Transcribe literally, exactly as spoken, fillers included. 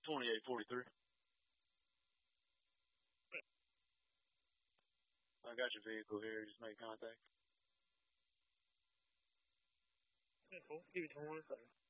twenty-eight forty-three. I got your vehicle here. Just make contact. Yeah, cool. Give you twenty-one seconds.